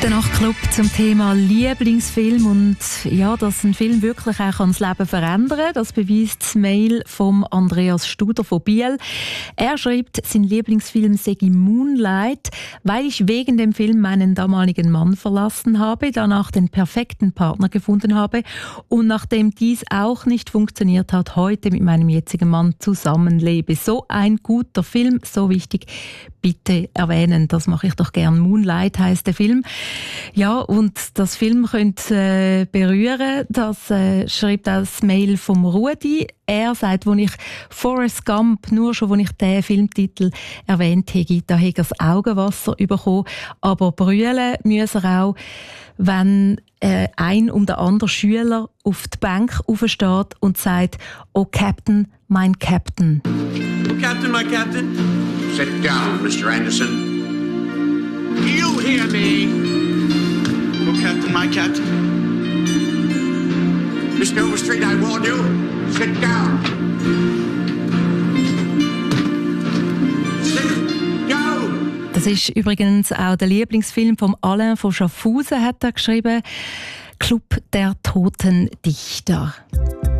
Der Nachtclub zum Thema Lieblingsfilm und ja, dass ein Film wirklich auch das Leben verändern kann. Das beweist das Mail von Andreas Studer von Biel. Er schreibt, sein Lieblingsfilm sei Moonlight, weil ich wegen dem Film meinen damaligen Mann verlassen habe, danach den perfekten Partner gefunden habe und nachdem dies auch nicht funktioniert hat, heute mit meinem jetzigen Mann zusammenlebe. So ein guter Film, so wichtig. Bitte erwähnen, das mache ich doch gern. Moonlight heisst der Film. Ja, und das Film könnte berühren. Das schreibt das Mail vom Rudi. Er sagt, als ich Forrest Gump, nur schon, als ich den Filmtitel erwähnt habe, da hat er das Augenwasser bekommen. Aber brüllen muss er auch, wenn ein um den anderen Schüler auf die Bank aufsteht und sagt, «Oh Captain, mein Captain.» Oh Captain, my Captain. Sit down, Mr. Anderson. You hear me? Oh Captain, my Captain. Mr. Overstreet, I warn you. Sit down. Sit down. Das ist übrigens auch der Lieblingsfilm von Alain von Schaffhausen, hat er geschrieben. Club der Toten Dichter.